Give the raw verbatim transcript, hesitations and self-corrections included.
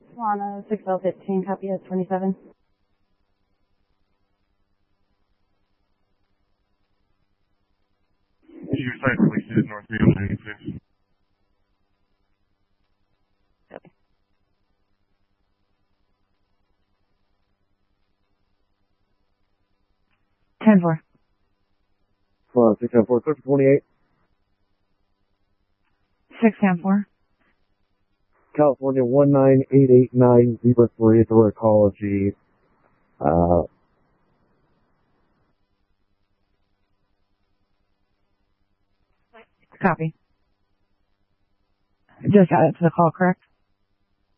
Solana six L fifteen, copy as twenty-seven. Your site release is North Rio ninety-six. Copy. ten four. Solana six ten four, clear for twenty-eight. six ten four. California one nine eight eight nine, Zebra three, through ecology. Uh, Copy. Just got it to the call, correct?